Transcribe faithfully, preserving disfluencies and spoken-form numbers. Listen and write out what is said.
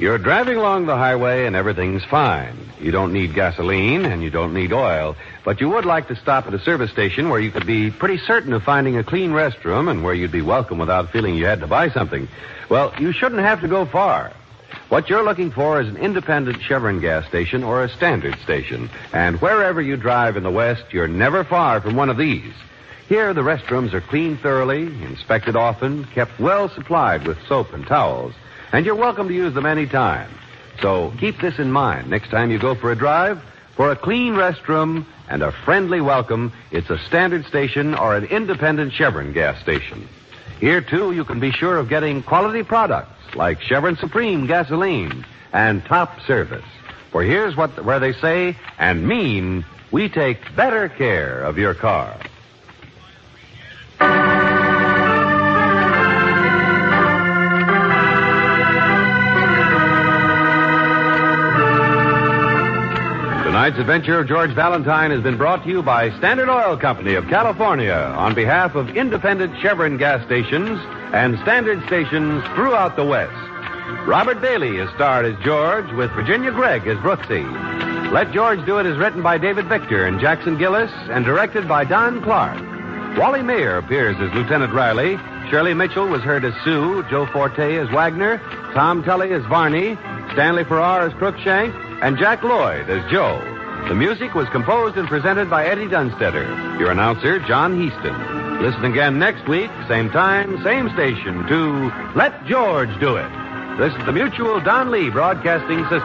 You're driving along the highway and everything's fine. You don't need gasoline and you don't need oil, but you would like to stop at a service station where you could be pretty certain of finding a clean restroom and where you'd be welcome without feeling you had to buy something. Well, you shouldn't have to go far. What you're looking for is an independent Chevron gas station or a standard station. And wherever you drive in the West, you're never far from one of these. Here, the restrooms are cleaned thoroughly, inspected often, kept well supplied with soap and towels. And you're welcome to use them any time. So keep this in mind next time you go for a drive. For a clean restroom and a friendly welcome, it's a standard station or an independent Chevron gas station. Here, too, you can be sure of getting quality products like Chevron Supreme gasoline and top service. For here's what where they say and mean, we take better care of your car. Tonight's adventure of George Valentine has been brought to you by Standard Oil Company of California on behalf of independent Chevron gas stations and standard stations throughout the West. Robert Bailey is starred as George with Virginia Gregg as Brooksy. Let George Do It is written by David Victor and Jackson Gillis and directed by Don Clark. Wally Mayer appears as Lieutenant Riley. Shirley Mitchell was heard as Sue, Joe Forte as Wagner, Tom Tully as Varney, Stanley Farrar as Crookshank, and Jack Lloyd as Joe. The music was composed and presented by Eddie Dunstetter. Your announcer, John Heaston. Listen again next week, same time, same station, to Let George Do It. This is the Mutual Don Lee Broadcasting System.